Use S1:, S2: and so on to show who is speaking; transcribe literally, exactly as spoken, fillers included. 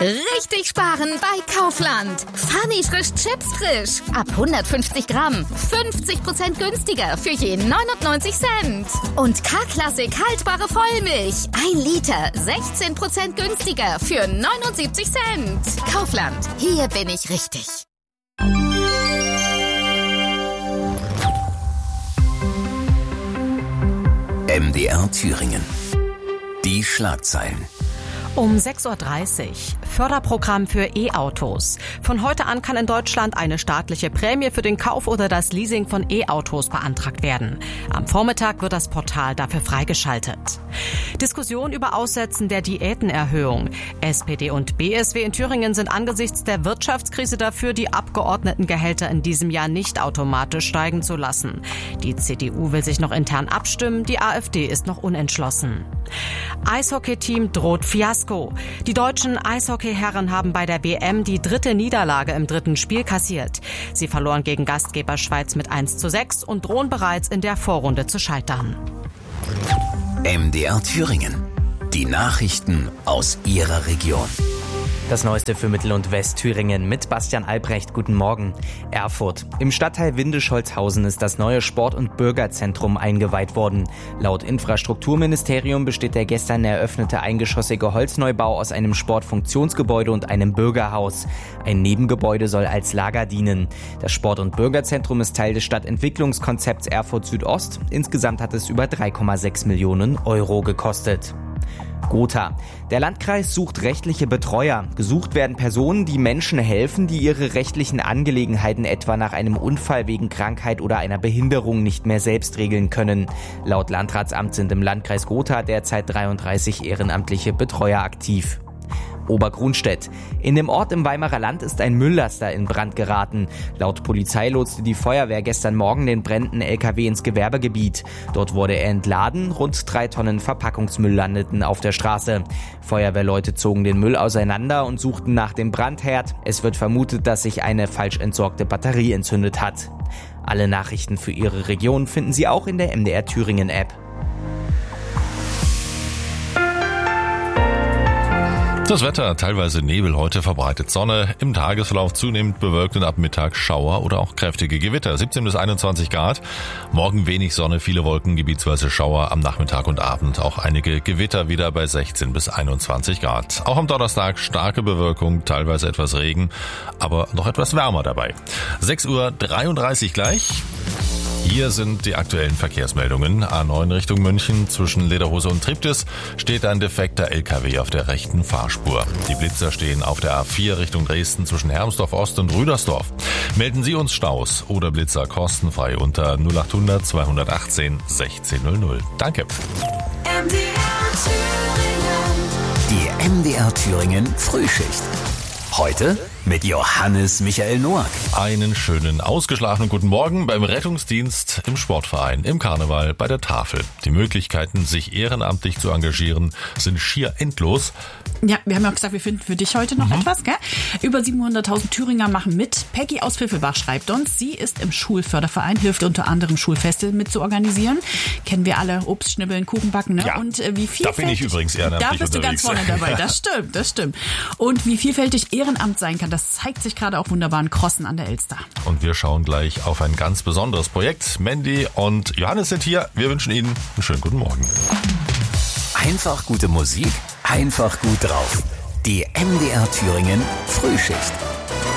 S1: Richtig sparen bei Kaufland. Funny frisch Chips frisch. Ab hundertfünfzig Gramm. fünfzig Prozent günstiger für je neunundneunzig Cent. Und K-Klassik haltbare Vollmilch. Ein Liter. sechzehn Prozent günstiger für neunundsiebzig Cent. Kaufland. Hier bin ich richtig.
S2: M D R Thüringen. Die Schlagzeilen.
S3: Um sechs Uhr dreißig. Förderprogramm für E-Autos. Von heute an kann in Deutschland eine staatliche Prämie für den Kauf oder das Leasing von E-Autos beantragt werden. Am Vormittag wird das Portal dafür freigeschaltet. Diskussion über Aussetzen der Diätenerhöhung. S P D und B S W in Thüringen sind angesichts der Wirtschaftskrise dafür, die Abgeordnetengehälter in diesem Jahr nicht automatisch steigen zu lassen. Die C D U will sich noch intern abstimmen, die A f D ist noch unentschlossen. Eishockey-Team droht Fiasko. Die deutschen Eishockeyherren haben bei der W M die dritte Niederlage im dritten Spiel kassiert. Sie verloren gegen Gastgeber Schweiz mit eins zu sechs und drohen bereits in der Vorrunde zu scheitern.
S2: M D R Thüringen. Die Nachrichten aus Ihrer Region.
S4: Das Neueste für Mittel- und Westthüringen mit Bastian Albrecht. Guten Morgen. Erfurt. Im Stadtteil Windischholzhausen ist das neue Sport- und Bürgerzentrum eingeweiht worden. Laut Infrastrukturministerium besteht der gestern eröffnete eingeschossige Holzneubau aus einem Sportfunktionsgebäude und einem Bürgerhaus. Ein Nebengebäude soll als Lager dienen. Das Sport- und Bürgerzentrum ist Teil des Stadtentwicklungskonzepts Erfurt Südost. Insgesamt hat es über drei Komma sechs Millionen Euro gekostet. Gotha. Der Landkreis sucht rechtliche Betreuer. Gesucht werden Personen, die Menschen helfen, die ihre rechtlichen Angelegenheiten etwa nach einem Unfall wegen Krankheit oder einer Behinderung nicht mehr selbst regeln können. Laut Landratsamt sind im Landkreis Gotha derzeit dreiunddreißig ehrenamtliche Betreuer aktiv. Obergrunstedt. In dem Ort im Weimarer Land ist ein Mülllaster in Brand geraten. Laut Polizei lotste die Feuerwehr gestern Morgen den brennenden L K W ins Gewerbegebiet. Dort wurde er entladen, rund drei Tonnen Verpackungsmüll landeten auf der Straße. Feuerwehrleute zogen den Müll auseinander und suchten nach dem Brandherd. Es wird vermutet, dass sich eine falsch entsorgte Batterie entzündet hat. Alle Nachrichten für Ihre Region finden Sie auch in der M D R Thüringen App.
S5: Das Wetter, teilweise Nebel, heute verbreitet Sonne, im Tagesverlauf zunehmend bewölkt und ab Mittag Schauer oder auch kräftige Gewitter, siebzehn bis einundzwanzig Grad. Morgen wenig Sonne, viele Wolken, gebietsweise Schauer, am Nachmittag und Abend auch einige Gewitter wieder bei sechzehn bis einundzwanzig Grad. Auch am Donnerstag starke Bewölkung, teilweise etwas Regen, aber noch etwas wärmer dabei. sechs Uhr dreiunddreißig gleich. Hier sind die aktuellen Verkehrsmeldungen. A neun Richtung München, zwischen Lederhose und Triptis steht ein defekter L K W auf der rechten Fahrspur. Die Blitzer stehen auf der A vier Richtung Dresden zwischen Hermsdorf Ost und Rüdersdorf. Melden Sie uns Staus oder Blitzer kostenfrei unter null achthundert zweihundertachtzehn sechzehn null null. Danke.
S2: Die M D R Thüringen Frühschicht. Heute mit Johannes Michael Noack.
S5: Einen schönen, ausgeschlafenen guten Morgen beim Rettungsdienst, im Sportverein, im Karneval, bei der Tafel. Die Möglichkeiten, sich ehrenamtlich zu engagieren, sind schier endlos.
S6: Ja, wir haben ja auch gesagt, wir finden für dich heute noch mhm. etwas, gell? Über siebenhunderttausend Thüringer machen mit. Peggy aus Pfiffelbach schreibt uns, sie ist im Schulförderverein, hilft unter anderem Schulfeste mit zu organisieren. Kennen wir alle, Obst schnibbeln, Kuchen backen, ne?
S5: Ja,
S6: und äh, wie vielfältig,
S5: da bin ich übrigens ehrenamtlich
S6: Da bist
S5: unterwegs.
S6: Du ganz vorne dabei, das stimmt, das stimmt. Und wie vielfältig Ehrenamt sein kann, das zeigt sich gerade auch wunderbar in Crossen an der Elster.
S5: Und wir schauen gleich auf ein ganz besonderes Projekt. Mandy und Johannes sind hier. Wir wünschen Ihnen einen schönen guten Morgen.
S2: Einfach gute Musik, einfach gut drauf. Die M D R Thüringen Frühschicht.